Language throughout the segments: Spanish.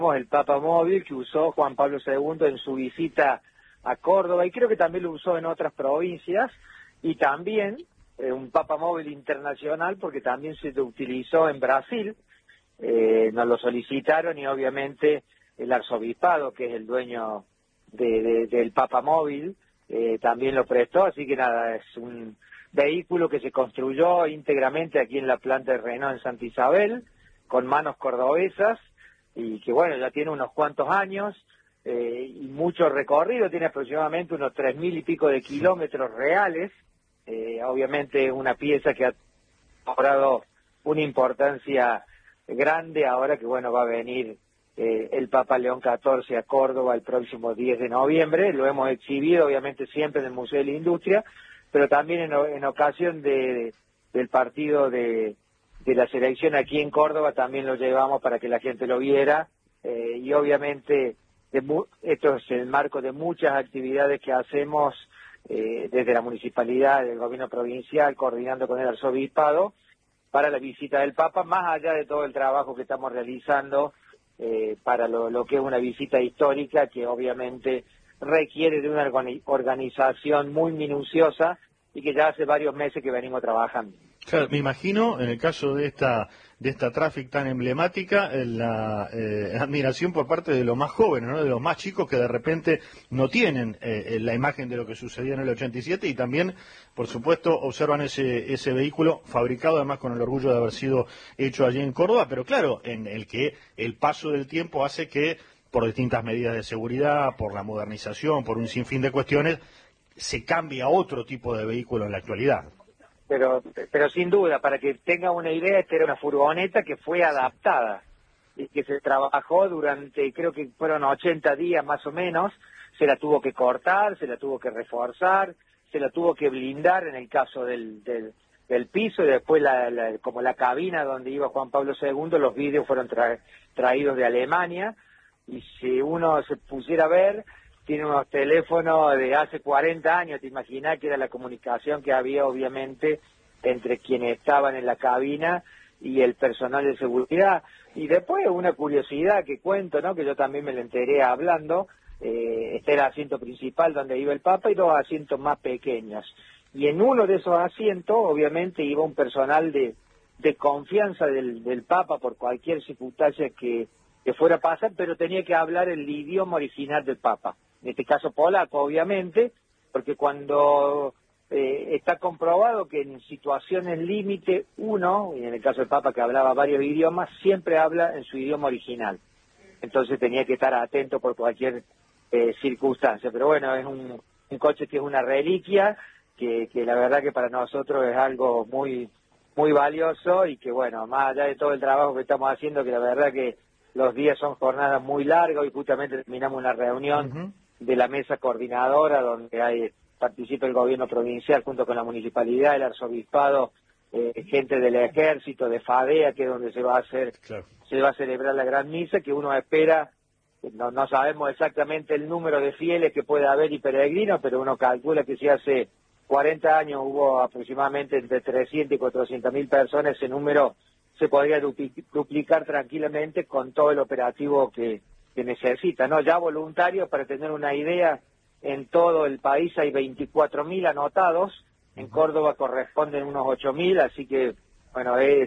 el Papa móvil que usó Juan Pablo II en su visita a Córdoba, y creo que también lo usó en otras provincias, y también un Papa móvil internacional, porque también se utilizó en Brasil. Nos lo solicitaron, y obviamente el arzobispado, que es el dueño del Papa móvil, también lo prestó. Así que nada, es un vehículo que se construyó íntegramente aquí en la planta de Renault en Santa Isabel, con manos cordobesas, y que bueno, ya tiene unos cuantos años y mucho recorrido. Tiene aproximadamente unos 3.000 y pico de kilómetros reales. Obviamente una pieza que ha cobrado una importancia grande ahora que bueno, va a venir el Papa León XIV a Córdoba el próximo 10 de noviembre. Lo hemos exhibido obviamente siempre en el Museo de la Industria, pero también en ocasión del partido de la selección aquí en Córdoba también lo llevamos para que la gente lo viera, y obviamente esto es el marco de muchas actividades que hacemos desde la municipalidad, del gobierno provincial, coordinando con el arzobispado para la visita del Papa, más allá de todo el trabajo que estamos realizando para lo que es una visita histórica, que obviamente requiere de una organización muy minuciosa y que ya hace varios meses que venimos trabajando. Claro, me imagino, en el caso de esta traffic tan emblemática, la admiración por parte de los más jóvenes, ¿no? De los más chicos que de repente no tienen la imagen de lo que sucedía en el 87, y también, por supuesto, observan ese vehículo fabricado además con el orgullo de haber sido hecho allí en Córdoba, pero claro, en el que el paso del tiempo hace que, por distintas medidas de seguridad, por la modernización, por un sinfín de cuestiones, se cambie a otro tipo de vehículo en la actualidad. Pero sin duda, para que tenga una idea, esta era una furgoneta que fue adaptada y que se trabajó durante, creo que fueron 80 días más o menos. Se la tuvo que cortar, se la tuvo que reforzar, se la tuvo que blindar en el caso del piso, y después como la cabina donde iba Juan Pablo II, los vídeos fueron traídos de Alemania, y si uno se pusiera a ver, tiene unos teléfonos de hace 40 años, te imaginas que era la comunicación que había obviamente entre quienes estaban en la cabina y el personal de seguridad. Y después una curiosidad que cuento, ¿no? Que yo también me lo enteré hablando, este era el asiento principal donde iba el Papa y dos asientos más pequeños. Y en uno de esos asientos obviamente iba un personal de confianza del Papa por cualquier circunstancia que fuera a pasar, pero tenía que hablar el idioma original del Papa. En este caso polaco, obviamente, porque cuando está comprobado que en situaciones límite uno, y en el caso del Papa que hablaba varios idiomas, siempre habla en su idioma original. Entonces tenía que estar atento por cualquier circunstancia. Pero bueno, es un coche que es una reliquia, que la verdad que para nosotros es algo muy, muy valioso, y que bueno, más allá de todo el trabajo que estamos haciendo, que la verdad que los días son jornadas muy largas, y justamente terminamos una reunión de la mesa coordinadora donde participa el gobierno provincial junto con la municipalidad, el arzobispado, gente del ejército, de FADEA, que es donde se va a celebrar la gran misa, que uno espera, no sabemos exactamente el número de fieles que puede haber y peregrinos, pero uno calcula que si hace 40 años hubo aproximadamente entre 300 y 400 mil personas, ese número se podría duplicar tranquilamente con todo el operativo que necesita, ¿no? Ya voluntarios, para tener una idea, en todo el país hay 24.000 anotados, en Córdoba corresponden unos 8.000, así que, bueno, es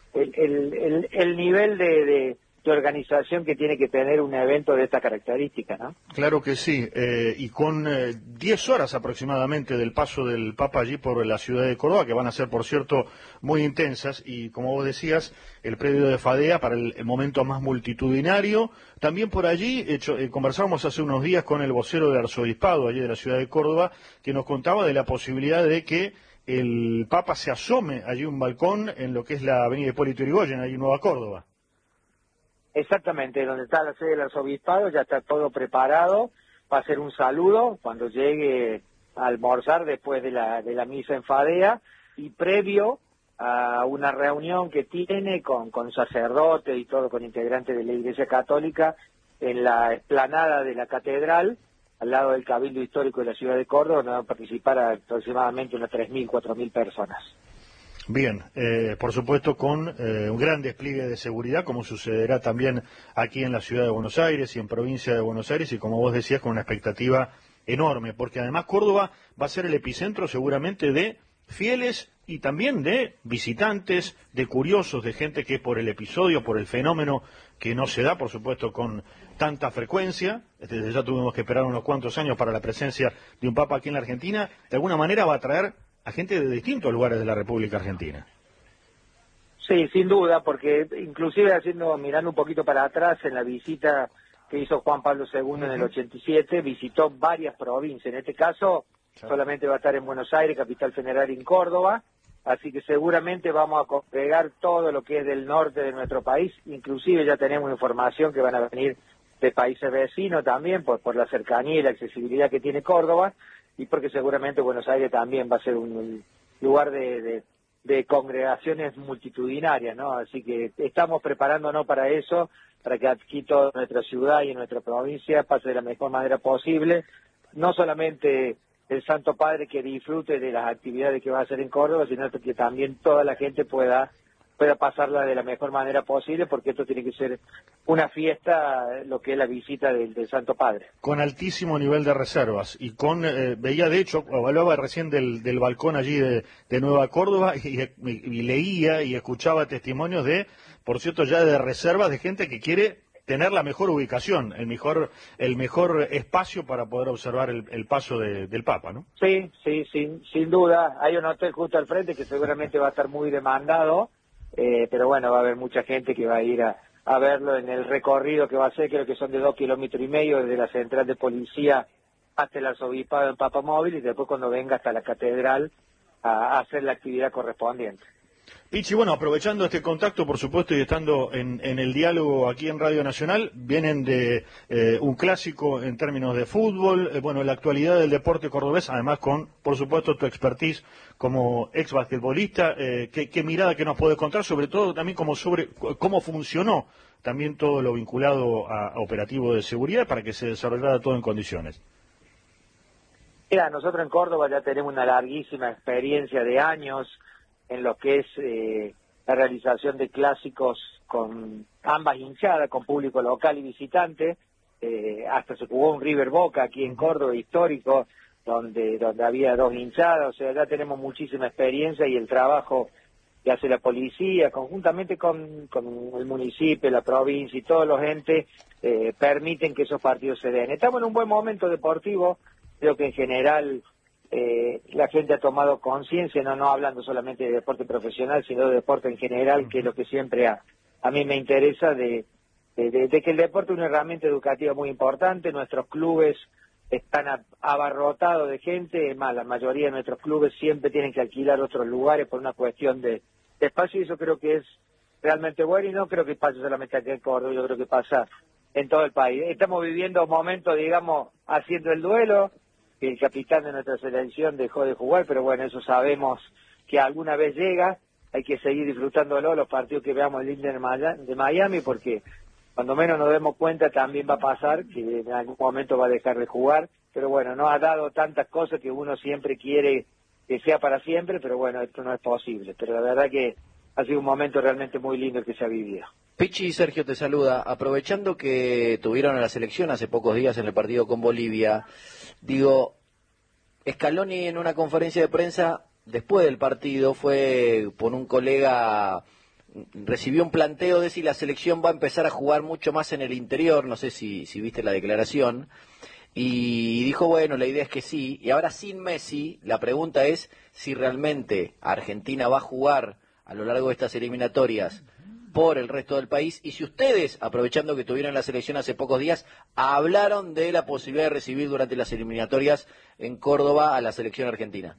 el nivel de organización que tiene que tener un evento de esta característica, ¿no? Claro que sí, y con 10 horas aproximadamente del paso del Papa allí por la ciudad de Córdoba, que van a ser, por cierto, muy intensas, y como vos decías, el predio de FADEA para el momento más multitudinario. También por allí conversábamos hace unos días con el vocero del arzobispado allí de la ciudad de Córdoba, que nos contaba de la posibilidad de que el Papa se asome allí un balcón en lo que es la avenida Hipólito Yrigoyen, allí en Nueva Córdoba. Exactamente, donde está la sede del arzobispado, ya está todo preparado para hacer un saludo cuando llegue a almorzar después de la misa en FADEA, y previo a una reunión que tiene con sacerdotes y todo, con integrantes de la Iglesia Católica, en la explanada de la Catedral, al lado del Cabildo Histórico de la ciudad de Córdoba, donde van a participar aproximadamente unas 3.000, 4.000 personas. Bien, por supuesto con un gran despliegue de seguridad, como sucederá también aquí en la ciudad de Buenos Aires y en provincia de Buenos Aires, y como vos decías, con una expectativa enorme, porque además Córdoba va a ser el epicentro seguramente de fieles y también de visitantes, de curiosos, de gente que por el episodio, por el fenómeno que no se da, por supuesto, con tanta frecuencia, desde ya tuvimos que esperar unos cuantos años para la presencia de un Papa aquí en la Argentina, de alguna manera va a traer a gente de distintos lugares de la República Argentina. Sí, sin duda, porque inclusive mirando un poquito para atrás, en la visita que hizo Juan Pablo II en el 87, visitó varias provincias. En este caso, solamente va a estar en Buenos Aires, capital federal, y en Córdoba, así que seguramente vamos a congregar todo lo que es del norte de nuestro país, inclusive ya tenemos información que van a venir de países vecinos también, por la cercanía y la accesibilidad que tiene Córdoba, y porque seguramente Buenos Aires también va a ser un lugar de congregaciones multitudinarias, ¿no? Así que estamos preparándonos para eso, para que aquí toda nuestra ciudad y nuestra provincia pase de la mejor manera posible, no solamente el Santo Padre que disfrute de las actividades que va a hacer en Córdoba, sino que también toda la gente pueda pasarla de la mejor manera posible, porque esto tiene que ser una fiesta, lo que es la visita del Santo Padre. Con altísimo nivel de reservas y veía de hecho, hablaba recién del balcón allí de Nueva Córdoba y leía y escuchaba testimonios por cierto, ya de reservas de gente que quiere tener la mejor ubicación, el mejor espacio para poder observar el paso del Papa, ¿no? Sí, sin duda. Hay un hotel justo al frente que seguramente va a estar muy demandado, pero bueno, va a haber mucha gente que va a ir a verlo en el recorrido que va a hacer, creo que son de 2,5 kilómetros desde la central de policía hasta el arzobispado en Papamóvil, y después cuando venga hasta la catedral a hacer la actividad correspondiente. Pichi, bueno, aprovechando este contacto, por supuesto, y estando en el diálogo aquí en Radio Nacional, vienen de un clásico en términos de fútbol, la actualidad del deporte cordobés, además con, por supuesto, tu expertise como ex basquetbolista. ¿Qué mirada que nos puedes contar, sobre todo también sobre cómo funcionó también todo lo vinculado a operativo de seguridad para que se desarrollara todo en condiciones? Mira, nosotros en Córdoba ya tenemos una larguísima experiencia de años en lo que es la realización de clásicos con ambas hinchadas, con público local y visitante. Hasta se jugó un River Boca aquí en Córdoba, histórico, donde había 2 hinchadas. O sea, ya tenemos muchísima experiencia, y el trabajo que hace la policía, conjuntamente con el municipio, la provincia y todos los entes, permiten que esos partidos se den. Estamos en un buen momento deportivo, creo que en general la gente ha tomado conciencia, no hablando solamente de deporte profesional, sino de deporte en general, que es lo que siempre a mí me interesa, de que el deporte es una herramienta educativa muy importante. Nuestros clubes están abarrotados de gente, más la mayoría de nuestros clubes siempre tienen que alquilar otros lugares por una cuestión de espacio, y eso creo que es realmente bueno, y no creo que pase solamente aquí en Córdoba, yo creo que pasa en todo el país. Estamos viviendo momentos, digamos, haciendo el duelo, que el capitán de nuestra selección dejó de jugar, pero bueno, eso sabemos que alguna vez llega. Hay que seguir disfrutándolo, los partidos que veamos el Inter de Miami, porque cuando menos nos demos cuenta también va a pasar que en algún momento va a dejar de jugar, pero bueno, nos ha dado tantas cosas que uno siempre quiere que sea para siempre, pero bueno, esto no es posible. Pero la verdad que ha sido un momento realmente muy lindo el que se ha vivido. Pichi, Sergio te saluda. Aprovechando que tuvieron a la selección hace pocos días en el partido con Bolivia, digo, Scaloni en una conferencia de prensa después del partido fue por un colega, recibió un planteo de si la selección va a empezar a jugar mucho más en el interior, no sé si viste la declaración, y dijo, bueno, la idea es que sí, y ahora sin Messi, la pregunta es si realmente Argentina va a jugar a lo largo de estas eliminatorias por el resto del país, y si ustedes, aprovechando que tuvieron la selección hace pocos días, hablaron de la posibilidad de recibir durante las eliminatorias en Córdoba a la selección argentina.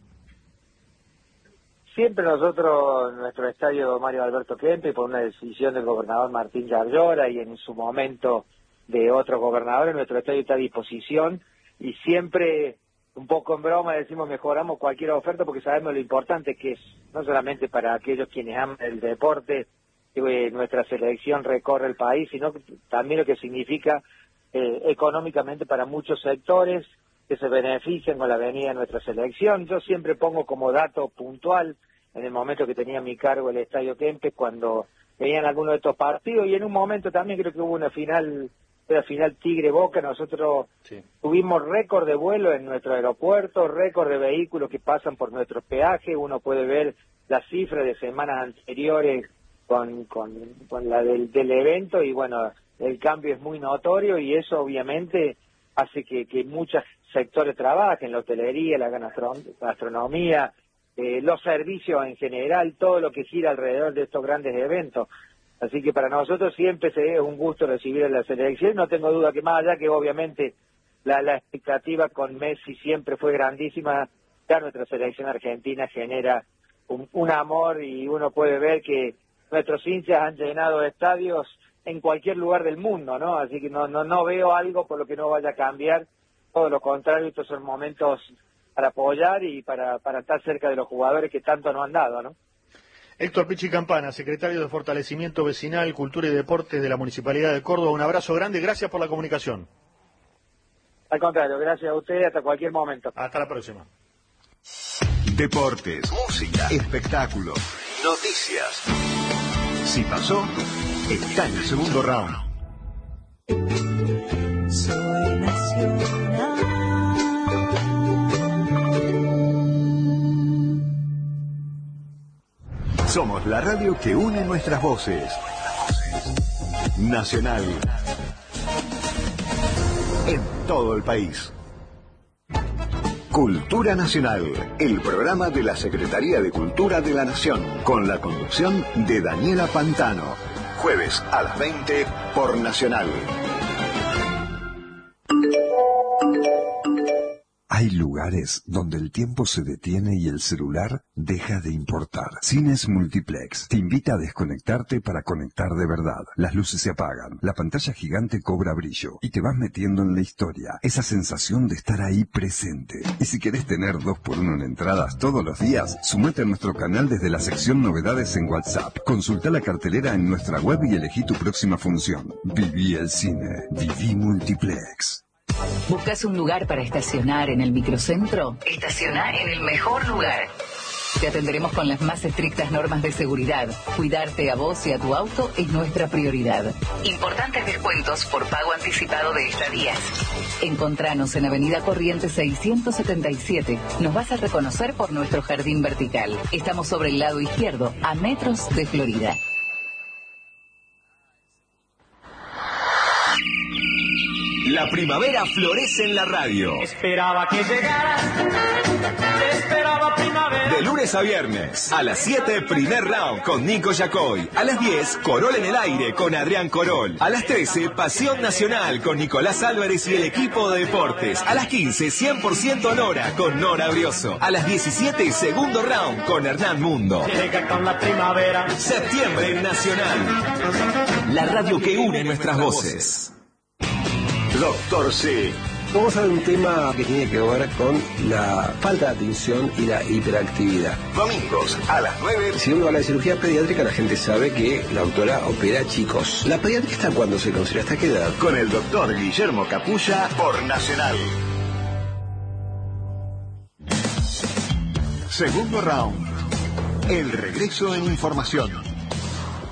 Siempre nosotros, nuestro estadio Mario Alberto Kempes, por una decisión del gobernador Martín Yarlora y en su momento de otros gobernadores, nuestro estadio está a disposición, y siempre, un poco en broma, decimos mejoramos cualquier oferta porque sabemos lo importante que es, no solamente para aquellos quienes aman el deporte, que nuestra selección recorre el país, sino también lo que significa económicamente para muchos sectores que se benefician con la venida de nuestra selección. Yo siempre pongo como dato puntual en el momento que tenía a mi cargo el Estadio Kempes, cuando venían algunos de estos partidos, y en un momento también creo que hubo una final Tigre-Boca. Nosotros tuvimos récord de vuelo en nuestro aeropuerto, récord de vehículos que pasan por nuestros peajes. Uno puede ver las cifras de semanas anteriores con la del evento, y bueno, el cambio es muy notorio, y eso obviamente hace que muchos sectores trabajen, la hotelería, la gastronomía, los servicios en general, todo lo que gira alrededor de estos grandes eventos. Así que para nosotros siempre es un gusto recibir a la selección. No tengo duda que más allá que obviamente la expectativa con Messi siempre fue grandísima, ya nuestra selección argentina genera un amor, y uno puede ver que nuestros hinchas han llenado estadios en cualquier lugar del mundo, ¿no? Así que no veo algo por lo que no vaya a cambiar. Todo lo contrario, estos son momentos para apoyar y para estar cerca de los jugadores que tanto nos han dado, ¿no? Héctor Pichi Campana, secretario de Fortalecimiento Vecinal, Cultura y Deportes de la Municipalidad de Córdoba. Un abrazo grande, gracias por la comunicación. Al contrario, gracias a usted, hasta cualquier momento. Hasta la próxima. Deportes, música, espectáculos, noticias. Si pasó, está en el segundo round. Soy nacional. Somos la radio que une nuestras voces. Nacional. En todo el país. Cultura Nacional, el programa de la Secretaría de Cultura de la Nación, con la conducción de Daniela Pantano. Jueves a las 20 por Nacional. Hay lugares donde el tiempo se detiene y el celular deja de importar. Cines Multiplex te invita a desconectarte para conectar de verdad. Las luces se apagan, la pantalla gigante cobra brillo y te vas metiendo en la historia. Esa sensación de estar ahí presente. Y si querés tener 2x1 en entradas todos los días, sumate a nuestro canal desde la sección novedades en WhatsApp. Consulta la cartelera en nuestra web y elegí tu próxima función. Viví el cine. Viví Multiplex. ¿Buscas un lugar para estacionar en el microcentro? Estaciona en el mejor lugar. Te atenderemos con las más estrictas normas de seguridad. Cuidarte a vos y a tu auto es nuestra prioridad. Importantes descuentos por pago anticipado de estadías. Encontranos en Avenida Corrientes 677. Nos vas a reconocer por nuestro jardín vertical. Estamos sobre el lado izquierdo, a metros de Florida. La primavera florece en la radio. Esperaba que llegaras, esperaba primavera. De lunes a viernes, a las 7, primer round con Nico Yacoy. A las 10, Corol en el aire con Adrián Corol. A las 13, Pasión Nacional con Nicolás Álvarez y el equipo de deportes. A las 15, 100% Nora con Nora Brioso. A las 17, segundo round con Hernán Mundo. Llega con la primavera. Septiembre Nacional. La radio que une nuestras voces. Doctor C. Vamos a ver un tema que tiene que ver con la falta de atención y la hiperactividad. Domingos a las 9. Si uno habla de cirugía pediátrica, la gente sabe que la doctora opera chicos. ¿La pediátrica hasta cuándo se considera? ¿Hasta qué edad? Con el doctor Guillermo Capulla por Nacional. Segundo round. El regreso en información.